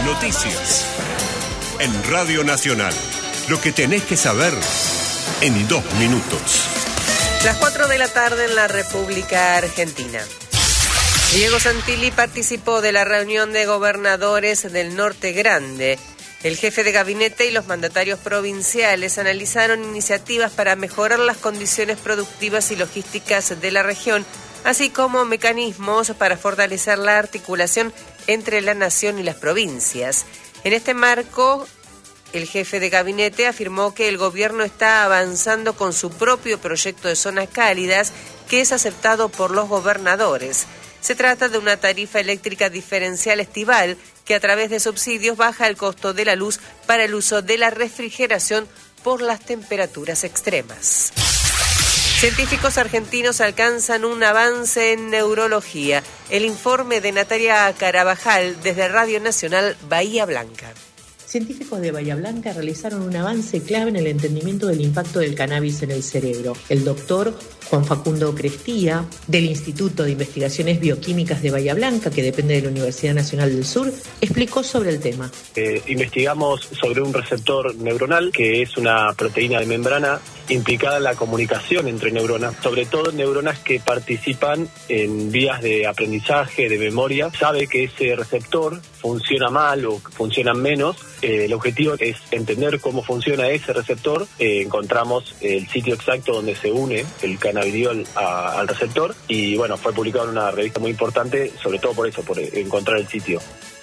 noticias. En Radio Nacional, lo que tenés que saber en 2 minutos. Las 4 de la tarde en la República Argentina. Diego Santilli participó de la reunión de gobernadores del Norte Grande. El jefe de gabinete y los mandatarios provinciales analizaron iniciativas para mejorar las condiciones productivas y logísticas de la región, así como mecanismos para fortalecer la articulación entre la nación y las provincias. En este marco, el jefe de gabinete afirmó que el gobierno está avanzando con su propio proyecto de zonas cálidas, que es aceptado por los gobernadores. Se trata de una tarifa eléctrica diferencial estival que a través de subsidios baja el costo de la luz para el uso de la refrigeración por las temperaturas extremas. Científicos argentinos alcanzan un avance en neurología. El informe de Natalia Carabajal desde Radio Nacional Bahía Blanca. Científicos de Bahía Blanca realizaron un avance clave en el entendimiento del impacto del cannabis en el cerebro. El doctor Juan Facundo Crestía, del Instituto de Investigaciones Bioquímicas de Bahía Blanca, que depende de la Universidad Nacional del Sur, explicó sobre el tema. Investigamos sobre un receptor neuronal, que es una proteína de membrana implicada en la comunicación entre neuronas, sobre todo neuronas que participan en vías de aprendizaje, de memoria. Sabe que ese receptor funciona mal o funciona menos. El objetivo es entender cómo funciona ese receptor. Encontramos el sitio exacto donde se une el cannabidiol al receptor y bueno, fue publicado en una revista muy importante, sobre todo por eso, por encontrar el sitio.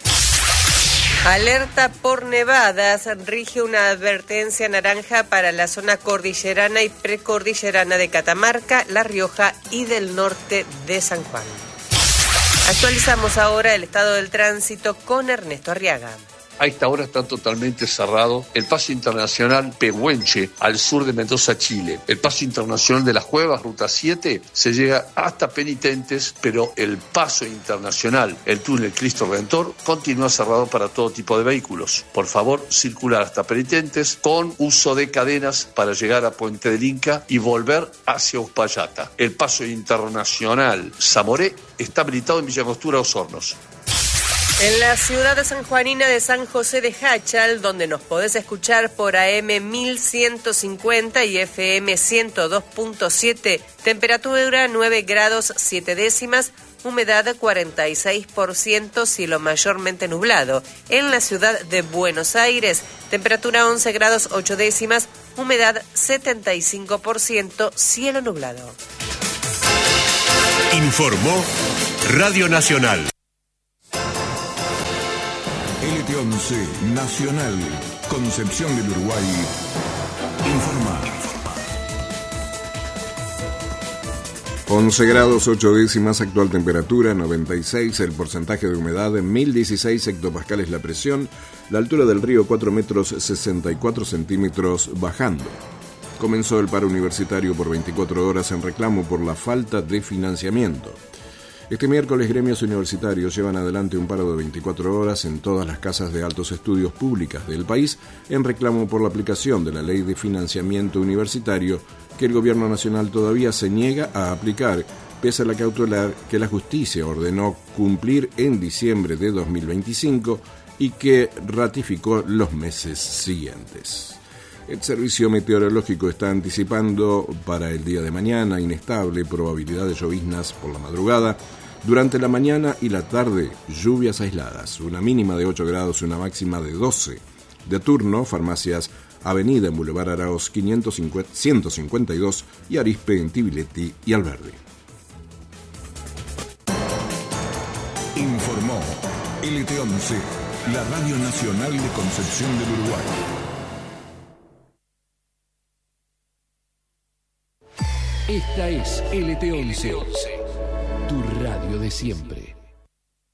Alerta por nevadas, rige una advertencia naranja para la zona cordillerana y precordillerana de Catamarca, La Rioja y del norte de San Juan. Actualizamos ahora el estado del tránsito con Ernesto Arriaga. A esta hora está totalmente cerrado el paso internacional Pehuenche, al sur de Mendoza, Chile. El paso internacional de las Cuevas, ruta 7, se llega hasta Penitentes, pero el paso internacional, el túnel Cristo Redentor, continúa cerrado para todo tipo de vehículos. Por favor, circular hasta Penitentes con uso de cadenas para llegar a Puente del Inca y volver hacia Uspallata. El paso internacional Zamoré está habilitado en Villa Angostura, Osornos. En la ciudad sanjuanina de San José de Jáchal, donde nos podés escuchar por AM 1150 y FM 102.7, temperatura 9 grados 7 décimas, humedad 46%, cielo mayormente nublado. En la ciudad de Buenos Aires, temperatura 11 grados 8 décimas, humedad 75%, cielo nublado. Informó Radio Nacional. LT11 Nacional, Concepción del Uruguay, informa. 11 grados 8 décimas, actual temperatura 96, el porcentaje de humedad en 1016 hectopascales la presión, la altura del río 4 metros 64 centímetros bajando. Comenzó el paro universitario por 24 horas en reclamo por la falta de financiamiento. Este miércoles, gremios universitarios llevan adelante un paro de 24 horas en todas las casas de altos estudios públicas del país en reclamo por la aplicación de la Ley de Financiamiento Universitario que el Gobierno Nacional todavía se niega a aplicar, pese a la cautelar que la justicia ordenó cumplir en diciembre de 2025 y que ratificó los meses siguientes. El Servicio Meteorológico está anticipando para el día de mañana inestable, probabilidad de lloviznas por la madrugada, durante la mañana y la tarde lluvias aisladas, una mínima de 8 grados y una máxima de 12. De turno, farmacias Avenida en Boulevard Araos 152 y Arispe en Tibiletti y Alberdi. Informó LT11, la Radio Nacional de Concepción del Uruguay. Esta es LT11, tu radio de siempre.